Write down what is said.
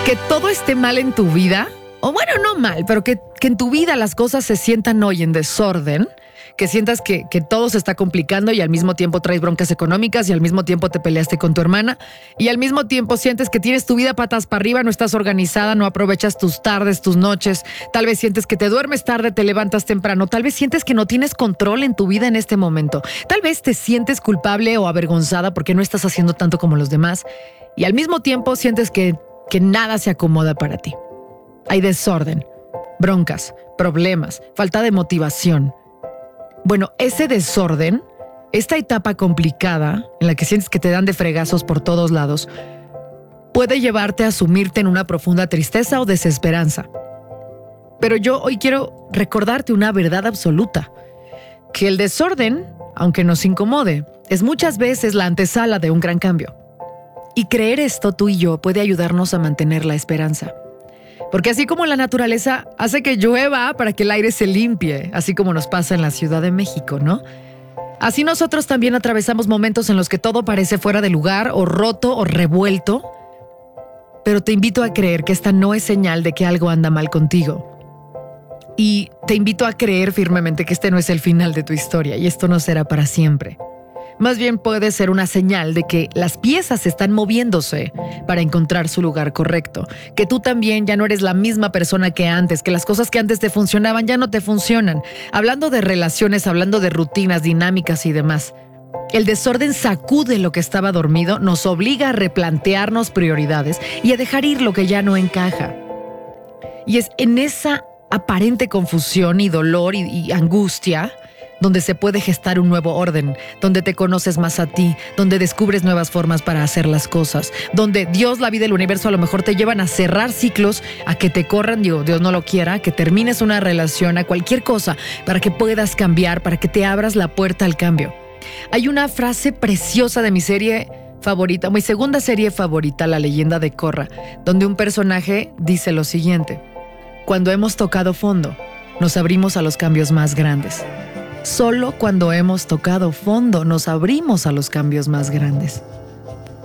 Que todo esté mal en tu vida, o bueno, no mal, pero que en tu vida las cosas se sientan hoy en desorden, que sientas que todo se está complicando y al mismo tiempo traes broncas económicas y al mismo tiempo te peleaste con tu hermana y al mismo tiempo sientes que tienes tu vida patas para arriba, no estás organizada, no aprovechas tus tardes, tus noches, tal vez sientes que te duermes tarde, te levantas temprano, tal vez sientes que no tienes control en tu vida en este momento, tal vez te sientes culpable o avergonzada porque no estás haciendo tanto como los demás y al mismo tiempo sientes que nada se acomoda para ti. Hay desorden, broncas, problemas, falta de motivación. Bueno, ese desorden, esta etapa complicada en la que sientes que te dan de fregazos por todos lados, puede llevarte a sumirte en una profunda tristeza o desesperanza. Pero yo hoy quiero recordarte una verdad absoluta, que el desorden, aunque nos incomode, es muchas veces la antesala de un gran cambio. Y creer esto tú y yo puede ayudarnos a mantener la esperanza. Porque así como la naturaleza hace que llueva para que el aire se limpie, así como nos pasa en la Ciudad de México, ¿no? Así nosotros también atravesamos momentos en los que todo parece fuera de lugar, o roto, o revuelto. Pero te invito a creer que esta no es señal de que algo anda mal contigo. Y te invito a creer firmemente que este no es el final de tu historia y esto no será para siempre. Más bien puede ser una señal de que las piezas están moviéndose para encontrar su lugar correcto, que tú también ya no eres la misma persona que antes, que las cosas que antes te funcionaban ya no te funcionan. Hablando de relaciones, hablando de rutinas, dinámicas y demás. El desorden sacude lo que estaba dormido, nos obliga a replantearnos prioridades y a dejar ir lo que ya no encaja. Y es en esa aparente confusión y dolor y angustia donde se puede gestar un nuevo orden, donde te conoces más a ti, donde descubres nuevas formas para hacer las cosas, donde Dios, la vida y el universo a lo mejor te llevan a cerrar ciclos, a que te corran, Dios no lo quiera, que termines una relación, a cualquier cosa, para que puedas cambiar, para que te abras la puerta al cambio. Hay una frase preciosa de mi serie favorita, mi segunda serie favorita, La leyenda de Korra, donde un personaje dice lo siguiente: cuando hemos tocado fondo, nos abrimos a los cambios más grandes. Solo cuando hemos tocado fondo nos abrimos a los cambios más grandes.